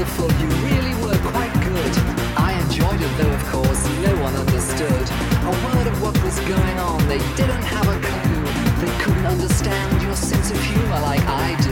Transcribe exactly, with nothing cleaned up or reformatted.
wonderful, you really were quite good. I enjoyed it though, of course, no one understood a word of what was going on. They didn't have a clue. They couldn't understand your sense of humor like I do.